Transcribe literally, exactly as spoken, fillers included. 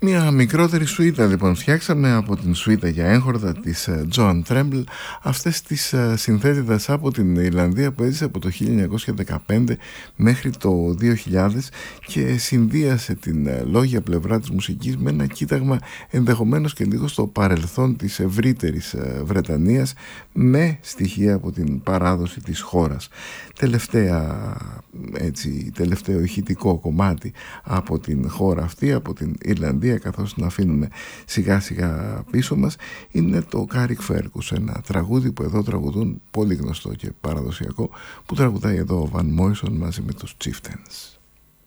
Μια μικρότερη σουίτα λοιπόν φτιάξαμε από την σουίτα για έγχορδα της Joan Tremble, αυτές τις συνθέτηδας από την Ιρλανδία που έζησε από το χίλια εννιακόσια δεκαπέντε μέχρι το δύο χιλιάδες και συνδύασε την λόγια πλευρά της μουσικής με ένα κοίταγμα ενδεχομένως και λίγο στο παρελθόν της ευρύτερης Βρετανίας με στοιχεία από την παράδοση της χώρας. Τελευταία, έτσι, τελευταίο ηχητικό κομμάτι από την χώρα αυτή, από την Ιρλανδία, καθώς να αφήνουμε σιγά σιγά πίσω μας, είναι το Carrick Fergus, ένα τραγούδι που εδώ τραγουδούν, πολύ γνωστό και παραδοσιακό, που τραγουδάει εδώ ο Van Morrison μαζί με τους Chieftains.